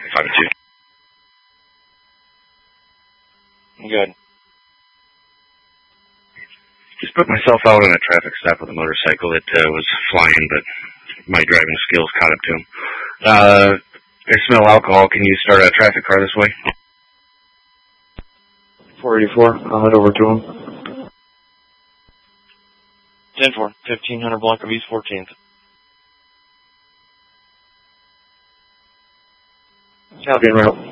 I'm good. Just put myself out on a traffic stop with a motorcycle that was flying, but my driving skills caught up to him. I smell alcohol. Can you start a traffic car this way? 484. I'll head over to him. 10-4, 1500 block of East 14th. Copy en route.